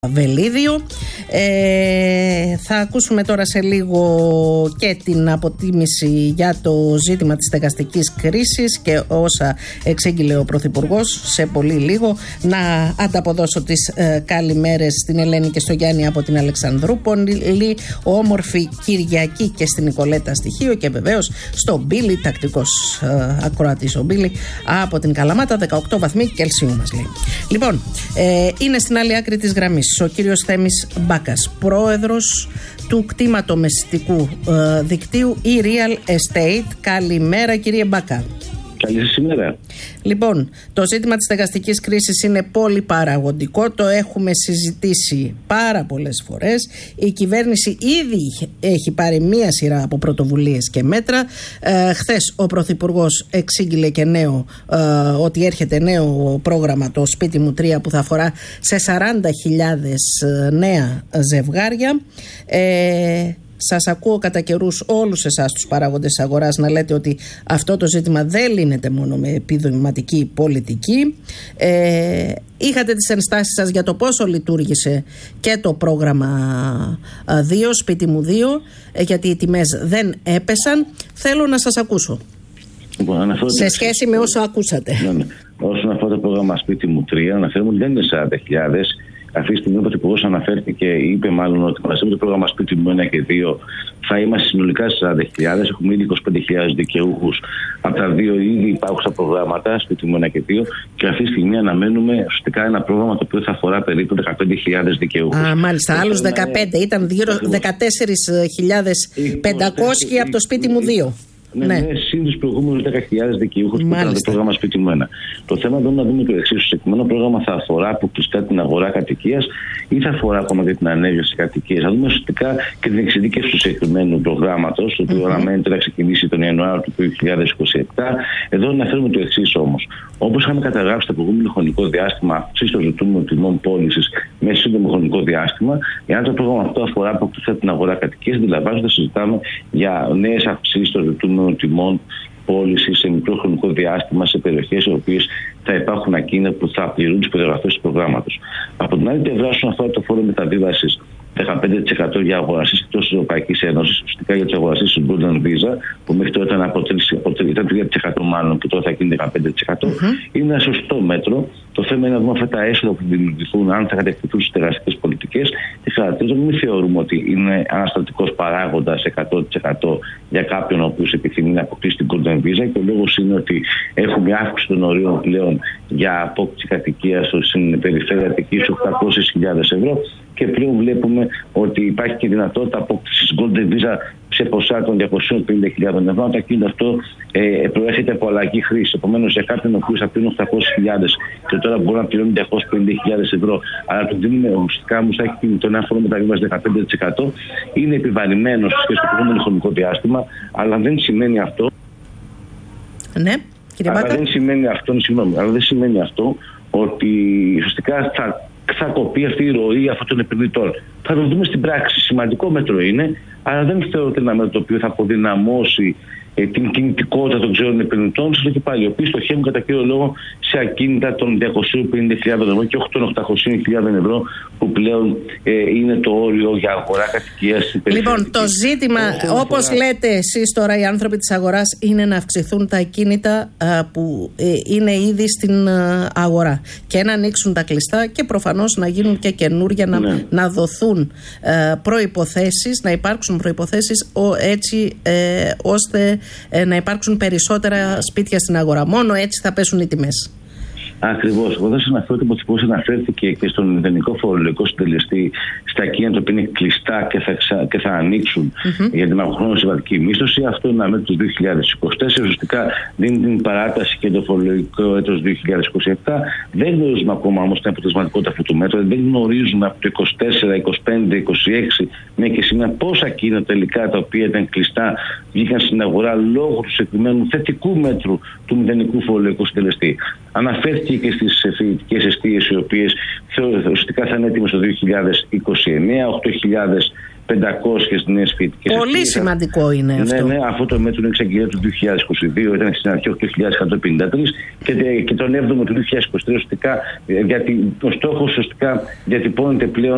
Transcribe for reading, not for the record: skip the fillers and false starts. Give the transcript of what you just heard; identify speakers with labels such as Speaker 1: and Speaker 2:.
Speaker 1: Βελίδιο. Θα ακούσουμε τώρα σε λίγο και την αποτίμηση για το ζήτημα της στεγαστικής κρίσης και όσα εξήγηλε ο Πρωθυπουργός σε πολύ λίγο. Να ανταποδώσω τις καλημέρες στην Ελένη και στο Γιάννη από την Αλεξανδρούπολη, όμορφη Κυριακή και στην Νικολέτα Στοιχείο και βεβαίως στον Μπίλη, τακτικός ακροατής ο Μπίλη από την Καλαμάτα, 18 βαθμοί Κελσίου μας λέει. Λοιπόν, είναι στην άλλη άκρη της γραμμής ο κύριος Θέμης Μπάκας, πρόεδρος του κτηματομεσητικού δικτύου e-Real Estate. Καλημέρα κύριε Μπάκα.
Speaker 2: Καλή σήμερα.
Speaker 1: Λοιπόν, το ζήτημα της στεγαστικής κρίσης είναι πολύ παραγωγικό, το έχουμε συζητήσει πάρα πολλές φορές. Η κυβέρνηση ήδη έχει πάρει μία σειρά από πρωτοβουλίες και μέτρα. Χθες ο Πρωθυπουργός εξήγηλε και ότι έρχεται νέο πρόγραμμα, το Σπίτι μου 3, που θα αφορά σε 40.000 νέα ζευγάρια. Σας ακούω κατά καιρούς όλους εσάς τους παράγοντες της αγοράς να λέτε ότι αυτό το ζήτημα δεν λύνεται μόνο με επιδοηματική πολιτική. Είχατε τις ενστάσεις σας για το πόσο λειτουργήσε και το πρόγραμμα 2, Σπίτι μου 2, γιατί οι τιμές δεν έπεσαν. Θέλω να σας ακούσω σε σχέση με όσο ακούσατε.
Speaker 2: Ναι. Όσον αφορά το πρόγραμμα Σπίτι μου 3, αναφέρουμε ότι δεν είναι 40.000. Αυτή τη στιγμή ο Πρωθυπουργός αναφέρθηκε, είπε μάλλον ότι μαζί με το πρόγραμμα Σπίτι μου 1 και 2 θα είμαστε συνολικά στις 40.000. Έχουμε ήδη 25.000 δικαιούχους από τα δύο ήδη υπάρχουσα προγράμματα, Σπίτι μου 1 και 2, και αυτή τη στιγμή αναμένουμε ουσιαστικά ένα πρόγραμμα το οποίο θα αφορά περίπου 15.000 δικαιούχους.
Speaker 1: Μάλιστα, άλλους 15. Ήταν γύρω 14.500 από το Σπίτι μου 2.
Speaker 2: Ναι, συν τους προηγούμενους 10.000 δικαιούχους που ήταν το πρόγραμμα Σπίτι μου 1. Το θέμα εδώ είναι να δούμε το εξής. Το συγκεκριμένο πρόγραμμα θα αφορά αποκλειστικά την αγορά κατοικίας ή θα αφορά ακόμα και την ανέβρεση κατοικίας. Θα δούμε ουσιαστικά και την εξειδίκευση του συγκεκριμένου προγράμματος, το οποίο αναμένεται να ξεκινήσει τον Ιανουάριο του 2027. Εδώ αναφέρουμε το εξής όμως. Όπως είχαμε καταγράψει το προηγούμενο χρονικό διάστημα, αύξηση των ζητούμενων τιμών πώλησης μέσα σύντομο χρονικό διάστημα, εάν το πρόγραμμα αυτό αφορά αποκλειστικά την αγορά κατοικίας, αντιλαμβάνοντας συζητάμε για νέες αυξήσεις των ζητούμενων τιμών πώληση σε μικρό χρονικό διάστημα σε περιοχές οι οποίες θα υπάρχουν ακίνητα που θα πληρούν τις προδιαγραφές του προγράμματος. Από την άλλη πλευρά, όσον αφορά το φόρο μεταβίβασης 15% για αγοραστές εκτός της Ευρωπαϊκής Ένωσης, ουσιαστικά για τους αγοραστές του Golden Visa, που μέχρι τώρα ήταν 3% μάλλον, που τώρα θα γίνει 15%, είναι ένα σωστό μέτρο. Το θέμα είναι να δούμε αυτά τα έσοδα που δημιουργηθούν, αν θα κατευθυνθούν στις στεγαστικές πολιτικές. Τι χαρακτηρίζονται, μην θεωρούμε ότι είναι αναστατικός παράγοντας 100% για κάποιον ο οποίος επιθυμεί να αποκτήσει την Golden Visa. Και ο λόγος είναι ότι έχουμε αύξηση των ορίων πλέον για απόκτηση κατοικίας στην περιφέρεια Αττικής 800.000 ευρώ. Και πλέον βλέπουμε ότι υπάρχει και δυνατότητα απόκτησης Golden Visa σε ποσά των 250.000 ευρώ. Το ακίνητο αυτό προέρχεται από αλλαγή χρήση. Επομένως, για κάποιον ο οποίος θα πληρώνει 800.000 και τώρα μπορεί να πληρώνει 250.000 ευρώ, αλλά του δίνουμε ουσιαστικά μου έχει κινητό ένα φόρο μεταβίβαση 15%, είναι επιβαρημένο σε σχέση με το προηγούμενο χρονικό διάστημα, αλλά δεν σημαίνει αυτό.
Speaker 1: Ναι, κύριε Μπάκα.
Speaker 2: Αλλά δεν σημαίνει αυτό ότι ουσιαστικά θα κοπεί αυτή η ροή αυτών των επενδυτών. Θα το δούμε στην πράξη. Σημαντικό μέτρο είναι, αλλά δεν θεωρώ ότι ένα μέτρο το οποίο θα αποδυναμώσει την κινητικότητα των ξένων επενδυτών, στο και πάλι, οι οποίοι στοχεύουν κατά κύριο λόγο σε ακίνητα των 250.000 ευρώ και όχι των 800.000 ευρώ, που πλέον είναι το όριο για αγορά κατοικίας στην περιφέρεια.
Speaker 1: Λοιπόν, το ζήτημα, όπως λέτε εσείς τώρα οι άνθρωποι της αγοράς, είναι να αυξηθούν τα ακίνητα που είναι ήδη στην αγορά και να ανοίξουν τα κλειστά και προφανώς να γίνουν και καινούρια, να δοθούν προϋποθέσεις, να υπάρξουν προϋποθέσεις έτσι ώστε να υπάρξουν περισσότερα σπίτια στην αγορά. Μόνο έτσι θα πέσουν οι τιμές.
Speaker 2: Ακριβώς. Εγώ θα σας αναφέρω ότι ο Πρωθυπουργός αναφέρθηκε και στον μηδενικό φορολογικό συντελεστή στα ακίνητα που είναι κλειστά και θα ανοίξουν για την μακροχρόνια συμβατική μίσθωση. Αυτό είναι ένα μέτρο του 2024. Ουσιαστικά δίνει την παράταση και το φορολογικό έτος 2027. Δεν γνωρίζουμε ακόμα όμως την αποτελεσματικότητα αυτού του μέτρου. Δεν γνωρίζουμε από το 24, 25, 26 μέχρι και σήμερα πόσα ακίνητα τελικά τα οποία ήταν κλειστά βγήκαν στην αγορά λόγω του συγκεκριμένου θετικού μέτρου του μηδενικού φορολογικού συντελεστή. Αναφέρθηκε και στις φοιτητικές εστίες, οι οποίες ουσιαστικά θα είναι έτοιμες το 2029, 8.500 νέες φοιτητικές.
Speaker 1: Πολύ σημαντικό είναι αυτό.
Speaker 2: Ναι, αυτό το μέτρο είναι εξαγγελία του 2022, ήταν στην αρχή 8.153 και τον 7ο του 2023, ουσιαστικά, γιατί ο στόχος ουσιαστικά διατυπώνεται πλέον